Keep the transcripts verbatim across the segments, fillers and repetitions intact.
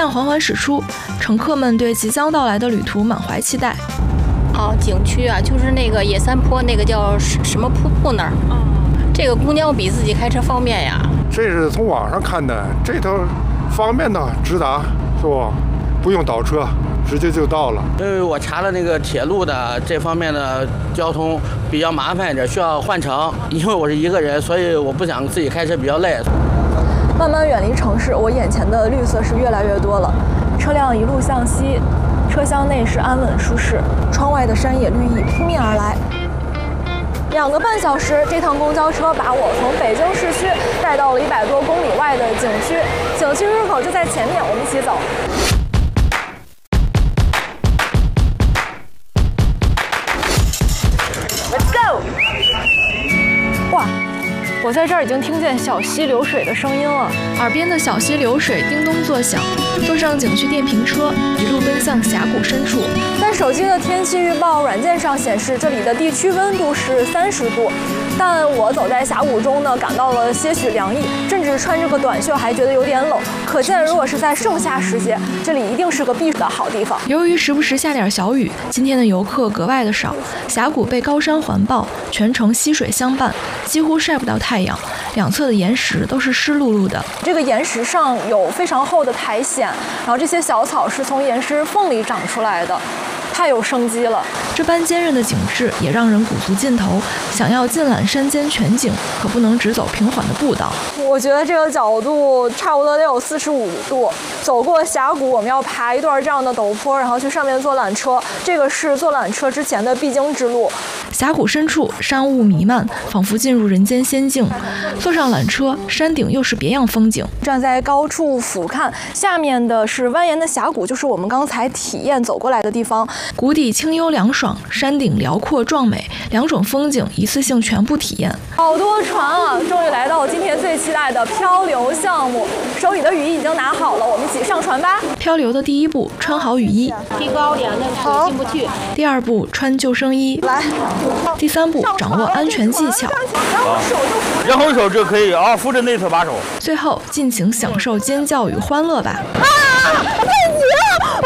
辆缓缓驶出，乘客们对即将到来的旅途满怀期待。 哦，景区啊，就是那个野山坡那个叫什么瀑布那儿。哦，这个公交比自己开车方便呀。 这是从网上看的，这头方便的，直达是不？不用倒车，直接就到了。 因为我查了那个铁路的这方面的交通比较麻烦一点，需要换乘。因为我是一个人，所以我不想自己开车比较累。 慢慢远离城市，我眼前的绿色是越来越多了。车辆一路向西，车厢内是安稳舒适，窗外的山野绿意扑面而来。两个半小时，这趟公交车把我从北京市区带到了一百多公里外的景区，景区入口就在前面，我们一起走。Let's go！ 哇！我在这儿已经听见小溪流水的声音了， 耳边的小溪流水叮咚作响。坐上景区电瓶车，一路奔向峡谷深处。 在手机的天气预报软件上显示，这里的地区温度是三十度，但我走在峡谷中呢，感到了些许凉意，甚至穿着个短袖还觉得有点冷。可见，如果是在盛夏时节，这里一定是个避暑的好地方。 由于时不时下点小雨，今天的游客格外的少。峡谷被高山环抱，全程溪水相伴，几乎晒不到太阳。两侧的岩石都是湿漉漉的， 这个岩石上有非常厚的苔藓，然后这些小草是从岩石缝里长出来的，太有生机了。 这般坚韧的景致也让人鼓足劲头，想要尽览山间全景，可不能只走平缓的步道。 我觉得这个角度差不多得有四十五度。走过峡谷，我们要爬一段这样的陡坡，然后去上面坐缆车。这个是坐缆车之前的必经之路。 峡谷深处山雾弥漫，仿佛进入人间仙境。坐上缆车，山顶又是别样风景。 站在高处俯瞰，下面的是蜿蜒的峡谷，就是我们刚才体验走过来的地方。 谷底清幽凉爽，山顶辽阔壮美，两种风景一次性全部体验。 好多船啊！终于来到今天最期待的漂流项目，手里的雨衣已经拿好了，我们一起上船吧。 漂流的第一步，穿好雨衣。 提高点，那个水进不去。 第二步，穿救生衣。 来。 第三步，掌握安全技巧。 然后手就然后手就可以啊，扶着内侧把手。 最后，尽情享受尖叫与欢乐吧。 啊！太急了！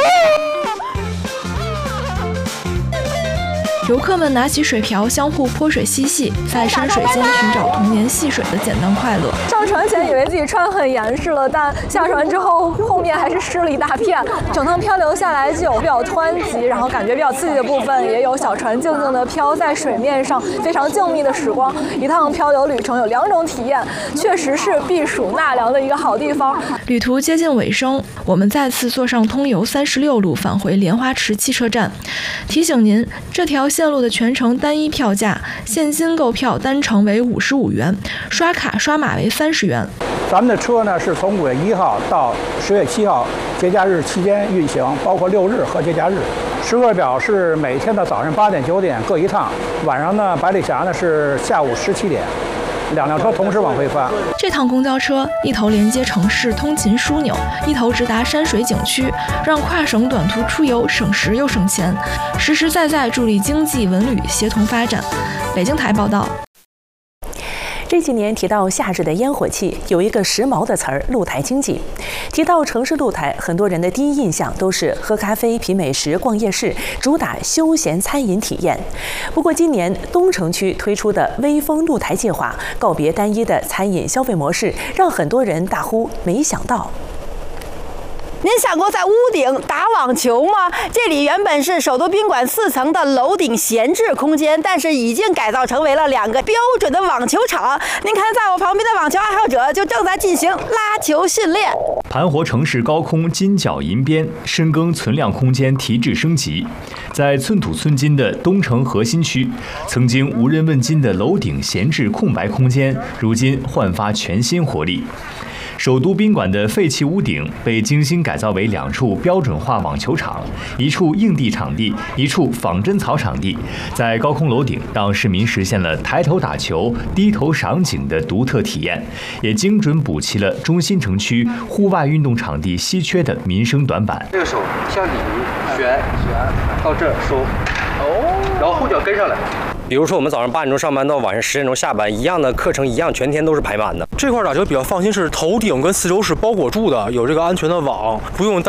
游客们拿起水瓢，相互泼水嬉戏，在山水间寻找童年戏水的简单快乐。 上船前以为自己穿很严实了，但下船之后后面还是湿了一大片。整趟漂流下来，既有比较湍急，然后感觉比较刺激的部分，也有小船静静地飘在水面上，非常静谧的时光。一趟漂流旅程有两种体验，确实是避暑纳凉的一个好地方。 旅途接近尾声，我们再次坐上通邮三十六路返回莲花池汽车站。提醒您，这条线路的全程单一票价，现金购票单程为五十五元，刷卡刷码为三十元。 咱们的车呢是从五月一号到十月七号节假日期间运行，包括六日和节假日。时刻表是每天的早上八点、九点各一趟，晚上呢百里峡呢是下午十七点。两辆车同时往回发。 这趟公交车一头连接城市通勤枢纽，一头直达山水景区，让跨省短途出游省时又省钱，实实在在助力经济文旅协同发展。北京台报道。 这几年提到夏日的烟火气，有一个时髦的词儿——露台经济。提到城市露台，很多人的第一印象都是喝咖啡、品美食、逛夜市，主打休闲餐饮体验。不过今年东城区推出的微风露台计划，告别单一的餐饮消费模式，让很多人大呼没想到。 您想过在屋顶打网球吗？这里原本是首都宾馆四层的楼顶闲置空间，但是已经改造成为了两个标准的网球场。您看，在我旁边的网球爱好者就正在进行拉球训练。 盘活城市高空金角银边，深耕存量空间提质升级。在寸土寸金的东城核心区，曾经无人问津的楼顶闲置空白空间，如今焕发全新活力。首都宾馆的废弃屋顶被精心改造为两处标准化网球场，一处硬地场地，一处仿真草场地。在高空楼顶，让市民实现了抬头打球、低头赏景的独特体验，也精准补齐了中心城区户外运动场地稀缺的民生短板。 这个手向里旋旋到这儿收，哦，然后后脚跟上来。比如说我们早上八点钟上班到晚上十点钟下班，一样的课程一样，全天都是排满的。 这块打球比较放心，是头顶跟四周是包裹住的，有这个安全的网，不用